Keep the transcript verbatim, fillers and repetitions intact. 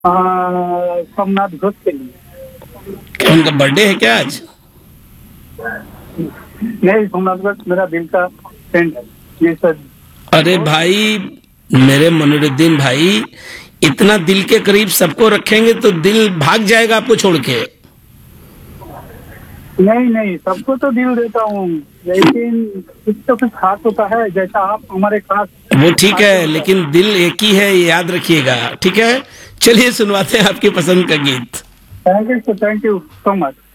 सोमनाथ घोष के लिए। क्या उनका बर्थडे है क्या आज? नहीं, सोमनाथ घोष मेरा दिल का फ्रेंड है ये सर। अरे भाई, मेरे मनुरुद्दीन भाई, इतना दिल के करीब सबको रखेंगे तो दिल भाग जाएगा आपको छोड़ के। नहीं नहीं, सबको तो दिल देता हूँ, लेकिन कुछ तो कुछ खास होता है, जैसा आप हमारे खास। वो ठीक है, लेकिन दिल एक ही है, ये याद रखिएगा। ठीक है, चलिए सुनवाते हैं आपकी पसंद का गीत। Thank you, thank you so much.